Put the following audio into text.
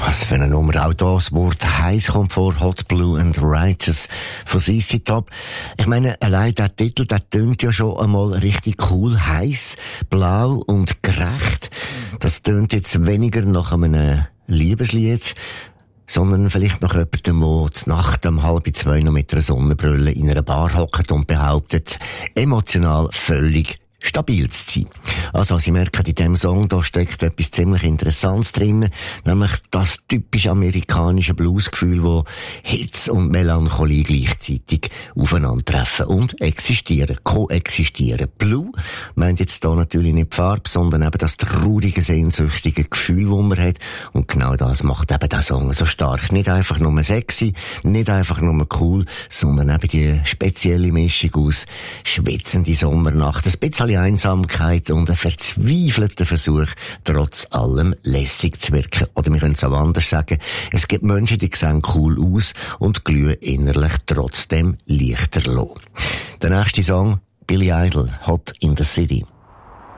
Was für eine Nummer. Auch das Wort heiß kommt vor. Hot, Blue and Righteous von CC Top. Ich meine, allein der Titel, der tönt ja schon einmal richtig cool. Heiß, blau und gerecht. Das tönt jetzt weniger nach einem Liebeslied, sondern vielleicht noch jemandem, der zur Nacht um 1:30 noch mit einer Sonnenbrille in einer Bar hockt und behauptet, emotional völlig stabil zu sein. Also, Sie merken, in diesem Song, da steckt etwas ziemlich Interessantes drin, nämlich das typisch amerikanische Bluesgefühl, wo Hitze und Melancholie gleichzeitig aufeinandertreffen und existieren, koexistieren. Blue meint jetzt da natürlich nicht die Farbe, sondern eben das traurige, sehnsüchtige Gefühl, das man hat. Und genau das macht eben der Song so stark. Nicht einfach nur sexy, nicht einfach nur cool, sondern eben die spezielle Mischung aus schwitzende Sommernacht, ein bisschen Einsamkeit und ein verzweifelter Versuch, trotz allem lässig zu wirken. Oder wir können es auch anders sagen, es gibt Menschen, die sehen cool aus und glühen innerlich trotzdem lichterloh. Der nächste Song, Billy Idol, Hot in the City.